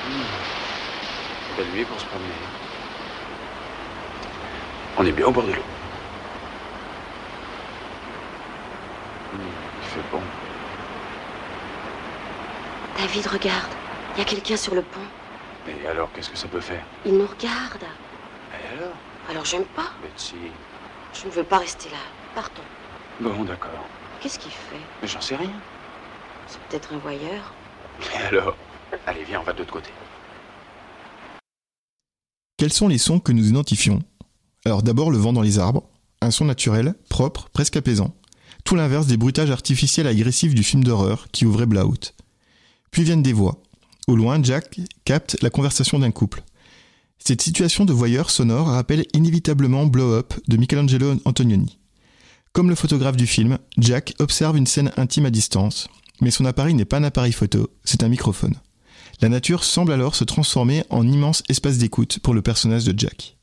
Belle nuit pour se promener. On est bien au bord de l'eau. Il fait bon. David, regarde. Il y a quelqu'un sur le pont. Mais alors, qu'est-ce que ça peut faire? Il nous regarde. Et alors? Alors j'aime pas. Betsy. Je ne veux pas rester là. Partons. Bon, d'accord. Qu'est-ce qu'il fait? Mais j'en sais rien. C'est peut-être un voyeur. Et alors? Allez, viens, on va de l'autre côté. Quels sont les sons que nous identifions? Alors d'abord le vent dans les arbres, un son naturel, propre, presque apaisant. Tout l'inverse des bruitages artificiels agressifs du film d'horreur qui ouvrait Blowout. Puis viennent des voix. Au loin, Jack capte la conversation d'un couple. Cette situation de voyeur sonore rappelle inévitablement Blow Up de Michelangelo Antonioni. Comme le photographe du film, Jack observe une scène intime à distance, mais son appareil n'est pas un appareil photo, c'est un microphone. La nature semble alors se transformer en immense espace d'écoute pour le personnage de Jack.